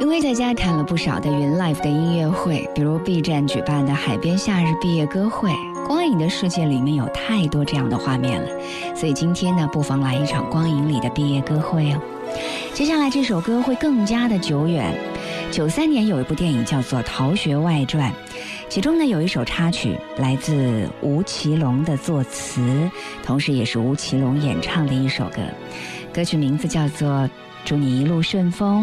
因为在家看了不少的云 live 的音乐会，比如 B 站举办的海边夏日毕业歌会，光影的世界里面有太多这样的画面了，所以今天呢，不妨来一场光影里的毕业歌会哦。接下来这首歌会更加的久远，93年有一部电影叫做《逃学外传》，其中呢有一首插曲来自吴奇隆的作词，同时也是吴奇隆演唱的一首歌，歌曲名字叫做《祝你一路顺风》。